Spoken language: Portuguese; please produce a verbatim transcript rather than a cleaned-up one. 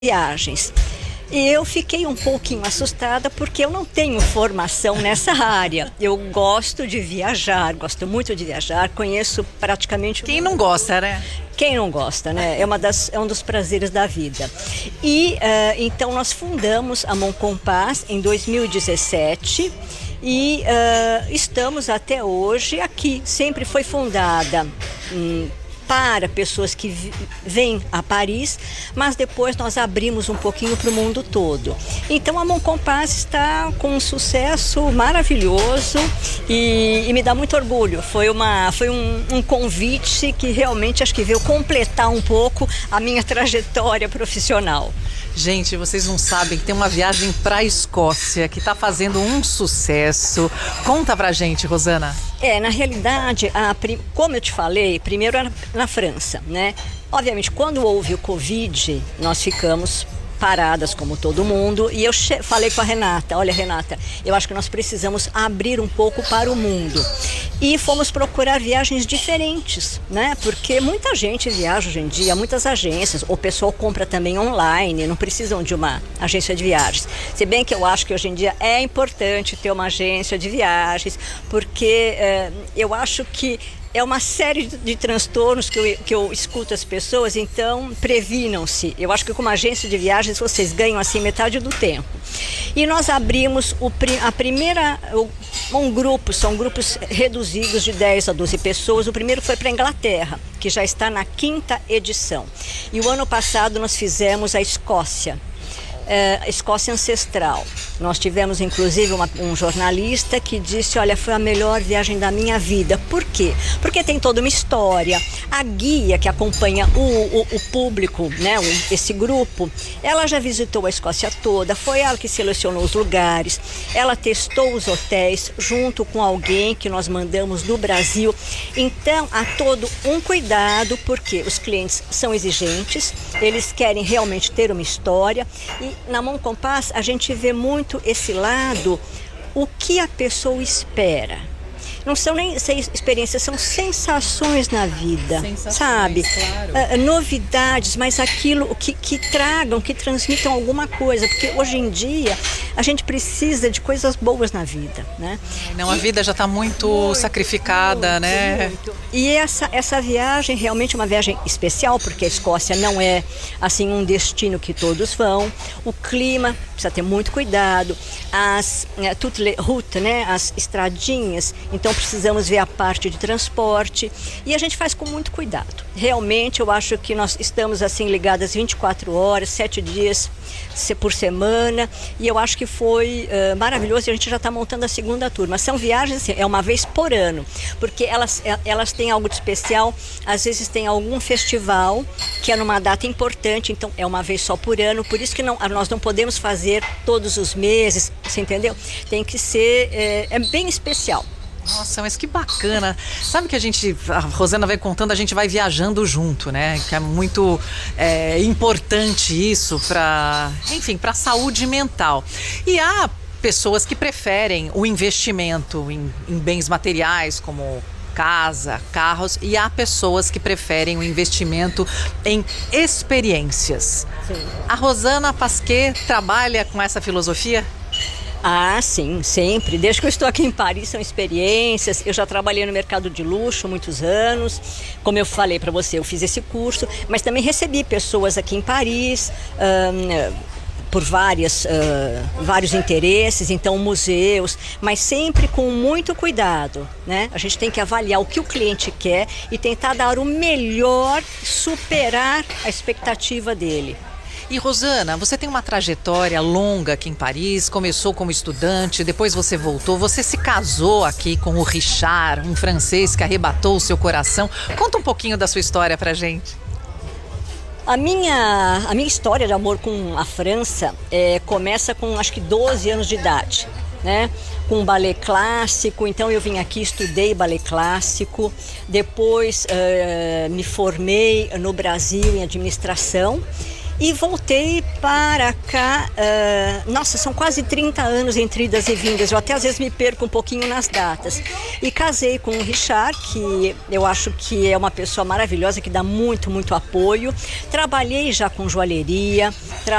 viagens. E eu fiquei um pouquinho assustada porque eu não tenho formação nessa área. Eu gosto de viajar, gosto muito de viajar, conheço praticamente... Quem não gosta, né? Quem não gosta, né? É, uma das, é um dos prazeres da vida. E uh, então nós fundamos a Mon Compass em dois mil e dezessete e uh, estamos até hoje aqui. Sempre foi fundada hum, para pessoas que vêm a Paris, mas depois nós abrimos um pouquinho para o mundo todo. Então a Mon Compass está com um sucesso maravilhoso e, e me dá muito orgulho. Foi, uma, foi um, um convite que realmente acho que veio completar um pouco a minha trajetória profissional. Gente, vocês não sabem que tem uma viagem para a Escócia que está fazendo um sucesso. Conta pra gente, Rosana. É, na realidade, a, como eu te falei, primeiro era na França, né? Obviamente, quando houve o Covid, nós ficamos paradas como todo mundo e eu falei com a Renata, olha Renata, eu acho que nós precisamos abrir um pouco para o mundo e fomos procurar viagens diferentes, né? Porque muita gente viaja hoje em dia, muitas agências, o pessoal compra também online, não precisam de uma agência de viagens, se bem que eu acho que hoje em dia é importante ter uma agência de viagens, porque é, eu acho que é uma série de transtornos que eu, que eu escuto as pessoas, então previnam-se. Eu acho que com uma agência de viagens vocês ganham assim metade do tempo. E nós abrimos o, a primeira, um grupo, são grupos reduzidos de dez a doze pessoas. O primeiro foi para a Inglaterra, que já está na quinta edição. E o ano passado nós fizemos a Escócia. É, Escócia Ancestral. Nós tivemos inclusive uma, um jornalista que disse, olha, foi a melhor viagem da minha vida. Por quê? Porque tem toda uma história. A guia que acompanha o, o, o público, né, o, esse grupo, ela já visitou a Escócia toda, foi ela que selecionou os lugares, ela testou os hotéis junto com alguém que nós mandamos do Brasil. Então há todo um cuidado, porque os clientes são exigentes, eles querem realmente ter uma história. E na Mon Compass a gente vê muito esse lado, o que a pessoa espera. Não são nem experiências, são sensações na vida, sensações, sabe? Claro. Uh, novidades, mas aquilo que, que tragam, que transmitam alguma coisa, porque hoje em dia a gente precisa de coisas boas na vida, né? Não, a vida já está muito, muito sacrificada, muito, né? Muito. E essa, essa viagem realmente é uma viagem especial, porque a Escócia não é assim um destino que todos vão. O clima precisa ter muito cuidado, as é, toutes les routes, né? As estradinhas, então precisamos ver a parte de transporte e a gente faz com muito cuidado. Realmente eu acho que nós estamos assim ligadas vinte e quatro horas, sete dias por semana, e eu acho que foi uh, maravilhoso. E a gente já está montando a segunda turma. São viagens assim, é uma vez por ano, porque elas, elas têm algo de especial. Às vezes tem algum festival que é numa data importante, então é uma vez só por ano, por isso que não, nós não podemos fazer todos os meses, você entendeu? Tem que ser, é, é bem especial. Nossa, mas que bacana. Sabe que a gente, a Rosana vai contando, a gente vai viajando junto, né? Que é muito é, importante isso para, enfim, para a saúde mental. E há pessoas que preferem o investimento em, em bens materiais, como casa, carros, e há pessoas que preferem o investimento em experiências. Sim. A Rosana Pasquet trabalha com essa filosofia? Ah, sim, sempre. Desde que eu estou aqui em Paris, são experiências. Eu já trabalhei no mercado de luxo há muitos anos. Como eu falei para você, eu fiz esse curso, mas também recebi pessoas aqui em Paris, hum, por várias, uh, vários interesses, então museus, mas sempre com muito cuidado, né? A gente tem que avaliar o que o cliente quer e tentar dar o melhor, superar a expectativa dele. E Rosana, você tem uma trajetória longa aqui em Paris, começou como estudante, depois você voltou, você se casou aqui com o Richard, um francês que arrebatou o seu coração. Conta um pouquinho da sua história pra gente. A minha, a minha história de amor com a França é, começa com acho que doze anos de idade, né? Com balé clássico, então eu vim aqui, estudei balé clássico, depois uh, me formei no Brasil em administração. E voltei para cá, uh, nossa, são quase trinta anos entre idas e vindas, eu até às vezes me perco um pouquinho nas datas. E casei com o Richard, que eu acho que é uma pessoa maravilhosa, que dá muito, muito apoio. Trabalhei já com joalheria,